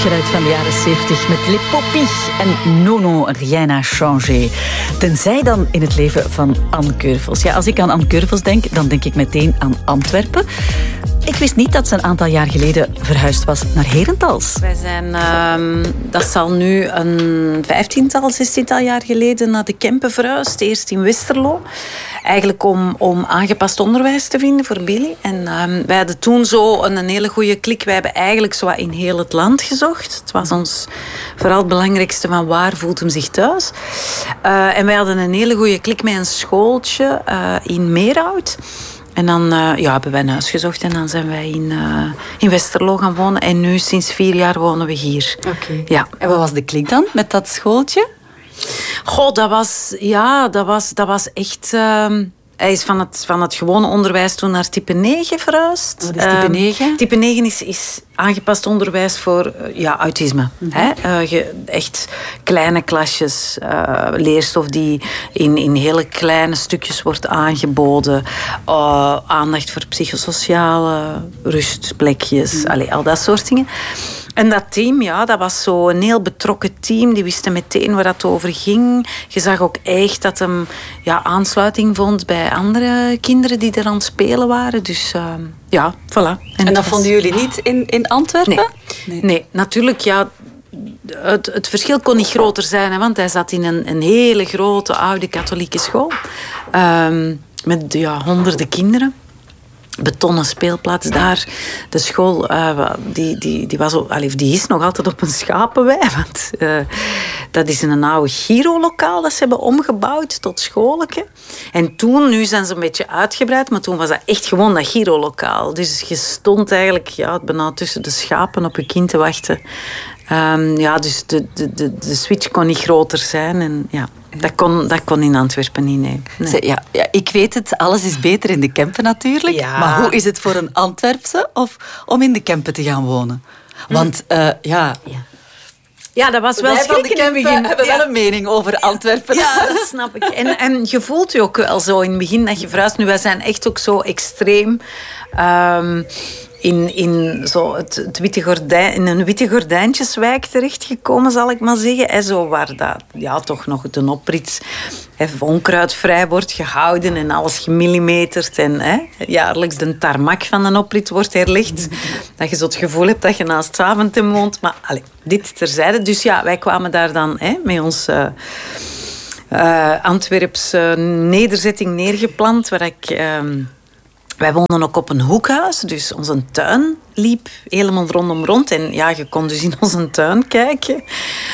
geluid van de jaren 70 met Les Poppies en Nono, rien n'a changé. Tenzij dan in het leven van Anne Keurvels. Ja, als ik aan Anne Keurvels denk, dan denk ik meteen aan Antwerpen. Ik wist niet dat ze een aantal jaar geleden verhuisd was naar Herentals. Wij zijn, dat zal nu een 15-tal, 16-tal jaar geleden naar de Kempen verhuisd. Eerst in Westerlo. Eigenlijk om aangepast onderwijs te vinden voor Billy. En wij hadden toen zo een hele goede klik. Wij hebben eigenlijk zo wat in heel het land gezocht. Het was ons vooral het belangrijkste van waar voelt hem zich thuis. En wij hadden een hele goede klik met een schooltje in Meerhout. En dan hebben wij een huis gezocht en dan zijn wij in Westerlo gaan wonen. En nu sinds 4 jaar wonen we hier. Oké. Ja. En wat was de klik dan met dat schooltje? Goh, dat was echt... Hij is van het gewone onderwijs toen naar type 9 verhuisd. Wat is type 9? Type 9 is aangepast onderwijs voor autisme. Mm-hmm. Echt kleine klasjes, leerstof die in hele kleine stukjes wordt aangeboden. Aandacht voor psychosociale rustplekjes, al dat soort dingen. En dat team, dat was zo een heel betrokken team. Die wisten meteen waar het over ging. Je zag ook echt dat hem aansluiting vond bij andere kinderen die er aan het spelen waren. Dus voilà. En dat vonden jullie niet in Antwerpen? Nee, natuurlijk, het verschil kon niet groter zijn. Hè, want hij zat in een hele grote, oude katholieke school. Met honderden kinderen. Betonnen speelplaats daar. De school die is nog altijd op een schapenwei. Want dat is een oude Giro-lokaal dat ze hebben omgebouwd tot schooletje. En nu zijn ze een beetje uitgebreid, maar toen was dat echt gewoon dat Giro-lokaal. Dus je stond eigenlijk bijna tussen de schapen op je kind te wachten. Dus de switch kon niet groter zijn. En dat kon in Antwerpen niet, nee. Ja, ik weet het, alles is beter in de Kempen natuurlijk. Ja. Maar hoe is het voor een Antwerpse om in de Kempen te gaan wonen? Want Ja, dat was wel schrik in het begin. We hebben wel een mening over Antwerpen. Ja, dat snap ik. En je voelt je ook wel zo in het begin dat je verhuist. Nu, wij zijn echt ook zo extreem... in zo het witte gordijn, in een witte gordijntjeswijk terechtgekomen, zal ik maar zeggen. En zo waar dat toch nog de oprits onkruidvrij wordt gehouden en alles gemillimeterd en jaarlijks de tarmac van een oprit wordt herlegd. Dat je zo het gevoel hebt dat je naast Zaventem woont. Maar dit terzijde. Dus wij kwamen daar dan met ons Antwerpse nederzetting neergeplant, waar ik... Wij woonden ook op een hoekhuis, dus onze tuin liep helemaal rond. En je kon dus in onze tuin kijken.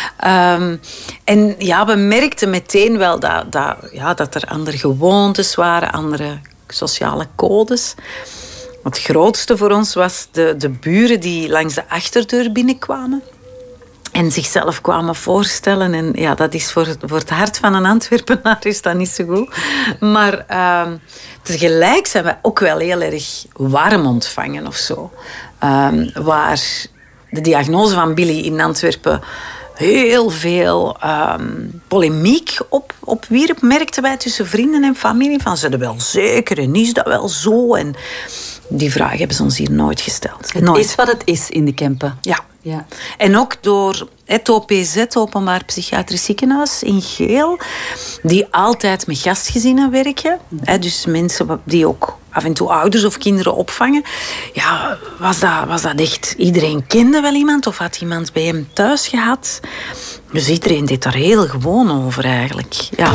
En we merkten meteen wel dat er andere gewoontes waren, andere sociale codes. Het grootste voor ons was de buren die langs de achterdeur binnenkwamen. En zichzelf kwamen voorstellen. En dat is voor het hart van een Antwerpenaar is dat niet zo goed. Maar tegelijk zijn we ook wel heel erg warm ontvangen of zo. Waar de diagnose van Billy in Antwerpen heel veel polemiek opwierp, merkten wij tussen vrienden en familie. Van, zijn dat wel zeker en is dat wel zo? En die vraag hebben ze ons hier nooit gesteld. Het is wat het is in de Kempen. Ja. En ook door het OPZ, Openbaar Psychiatrisch Ziekenhuis in Geel, die altijd met gastgezinnen werken. Dus mensen die ook af en toe ouders of kinderen opvangen. Was dat echt... Iedereen kende wel iemand of had iemand bij hem thuis gehad. Dus iedereen deed daar heel gewoon over eigenlijk. Ja.